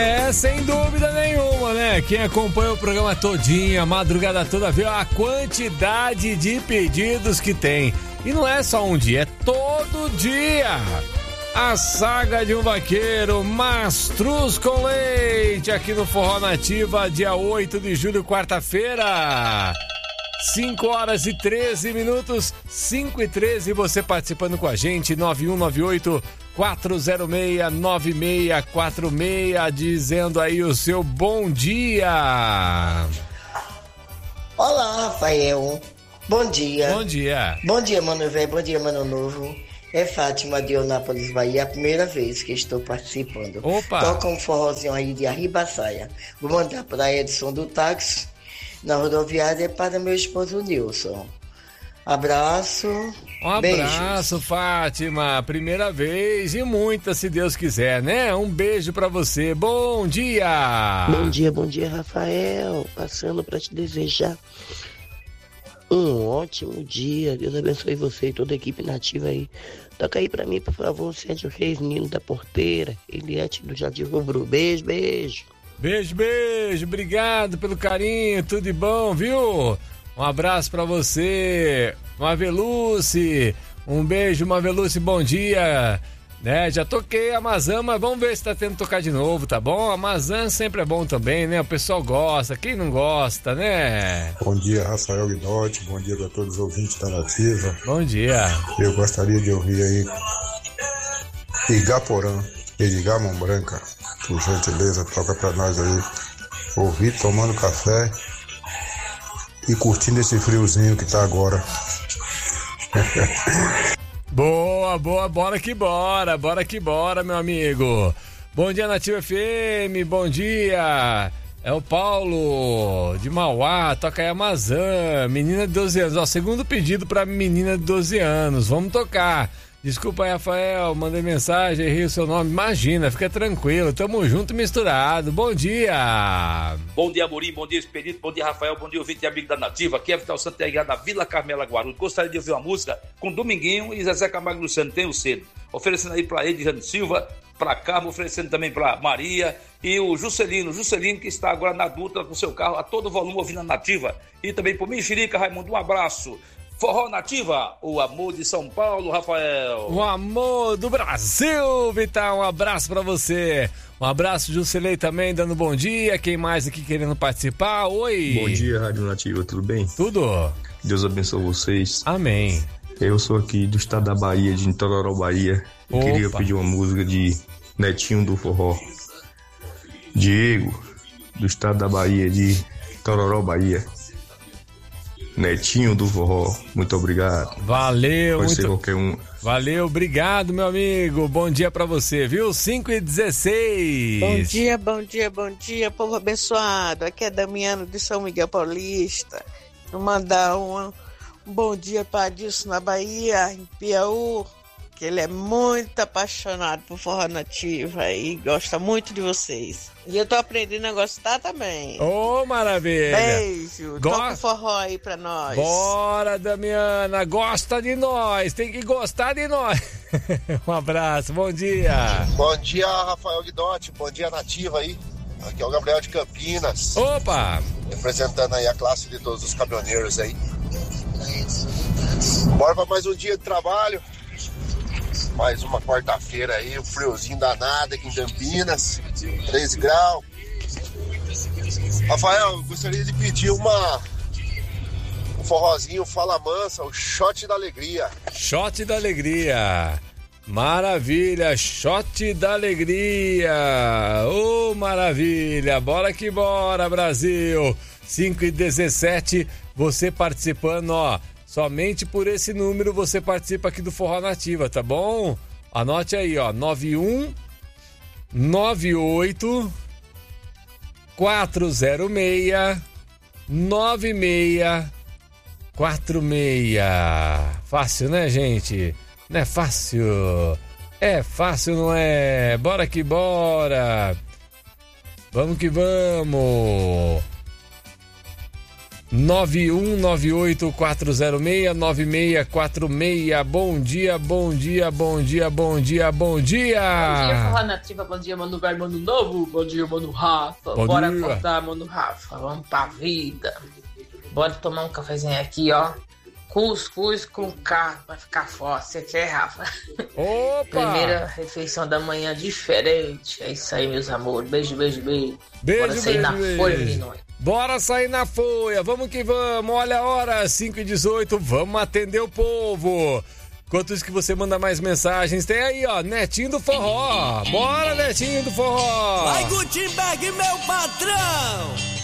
Sem dúvida nenhuma, né? Quem acompanha o programa todinho, a madrugada toda, vê a quantidade de pedidos que tem. E não é só um dia, é todo dia. A saga de um vaqueiro, Mastruz com leite, aqui no Forró Nativa, dia 8 de julho, quarta-feira. 5h13, 5h13, você participando com a gente, 9198-406-9646, dizendo aí o seu bom dia. Olá, Rafael. Bom dia. Bom dia. Bom dia, mano velho. Bom dia, mano novo. É Fátima de Eunápolis, Bahia, a primeira vez que estou participando. Opa! Toca um forrozinho aí de Arribaçaia. Vou mandar para Edson do táxi, na rodoviária, para meu esposo Nilson. Abraço. Um abraço, beijos. Fátima. Primeira vez e muita, se Deus quiser, né? Um beijo pra você. Bom dia. Bom dia, Rafael. Passando pra te desejar um ótimo dia. Deus abençoe você e toda a equipe nativa aí. Toca aí pra mim, por favor, Sérgio Reis, Nino da Porteira, Eliette do Jardim Rubro. Beijo. Beijo. Obrigado pelo carinho. Tudo de bom, viu? Um abraço pra você, Maveluce. Um beijo, Maveluce, bom dia. Né, já toquei a Amazã, mas vamos ver se tá tendo que tocar de novo, tá bom? A Amazã sempre é bom também, né? O pessoal gosta, quem não gosta, né? Bom dia, Rafael Guidotti, bom dia a todos os ouvintes da Nativa. Bom dia. Eu gostaria de ouvir aí Igaporã, Edgar Mão Branca, por gentileza, toca pra nós aí. Ouvir tomando café e curtindo esse friozinho que tá agora. Boa, bora que bora, meu amigo. Bom dia, Nativa FM, bom dia. É o Paulo de Mauá, toca aí Amazã, menina de 12 anos. Ó, segundo pedido pra menina de 12 anos, vamos tocar. Desculpa aí, Rafael, mandei mensagem, errei o seu nome. Imagina, fica tranquilo, tamo junto misturado. Bom dia. Bom dia, Amorim, bom dia, Expedito, bom dia, Rafael, bom dia, ouvinte e amigo da Nativa. Aqui é Vital Santiago da Vila Carmela, Guarulhos. Gostaria de ouvir uma música com Dominguinho e Zezé Camargo Luciano, Tenho Cedo. Oferecendo aí pra Edjane Silva, pra Carmo, oferecendo também pra Maria e o Juscelino que está agora na Dutra com seu carro a todo volume ouvindo a Nativa. E também pro Mexerica, Raimundo, um abraço. Forró Nativa, o amor de São Paulo, Rafael. O amor do Brasil, Vital, um abraço pra você. Um abraço, Juscelei também, dando bom dia. Quem mais aqui querendo participar? Oi. Bom dia, Rádio Nativa, tudo bem? Tudo. Deus abençoe vocês. Amém. Eu sou aqui do estado da Bahia, de Itororó, Bahia. Eu queria pedir uma música de Netinho do Forró. Diego, do estado da Bahia, de Itororó, Bahia. Netinho do Forró, muito obrigado. Valeu, pode ser qualquer um. Valeu, obrigado, meu amigo. Bom dia pra você, viu? 5h16. Bom dia, povo abençoado. Aqui é Damiano de São Miguel Paulista. Vou mandar um bom dia para Adilson na Bahia, em Piauí, que ele é muito apaixonado por Forró Nativa e gosta muito de vocês. E eu tô aprendendo a gostar também. Ô, maravilha. Beijo. Toca o forró aí pra nós. Bora, Damiana. Gosta de nós. Tem que gostar de nós. Um abraço. Bom dia. Bom dia, Rafael Guidotti. Bom dia, Nativa aí. Aqui é o Gabriel de Campinas. Opa. Representando aí a classe de todos os caminhoneiros aí. Bora pra mais um dia de trabalho. Mais uma quarta-feira aí, um friozinho danado aqui em Campinas, 13 graus. Rafael, eu gostaria de pedir um forrozinho Fala Mansa, o Shot da Alegria. Shot da Alegria. Maravilha, Shot da Alegria. Ô, maravilha, bora que bora, Brasil. 5h17, você participando, ó. Somente por esse número você participa aqui do Forró Nativa, tá bom? Anote aí, ó, 9198 406 9646. Fácil, né, gente? Não é fácil? É fácil, não é? Bora que bora! Vamos que vamos! 91984069646. Bom dia, bom dia, bom dia, bom dia, bom dia. Bom dia, Forró Nativa. Bom dia, Mano Velho, Mano Novo. Bom dia, Mano Rafa. Bom Bora dia. acordar, Mano Rafa. Vamos pra vida. Bora tomar um cafezinho aqui, ó. Cuscuz com carne pra ficar forte. Você quer, Rafa? Opa! Primeira refeição da manhã diferente. É isso aí, meus amores. Beijo, beijo, beijo. Bora sair na folha, menino. Bora sair na folha. Vamos que vamos. Olha a hora, 5h18. Vamos atender o povo. Enquanto isso que você manda mais mensagens, tem aí, ó, Netinho do Forró. Bora, Netinho do Forró. Vai, Gutenberg, meu patrão.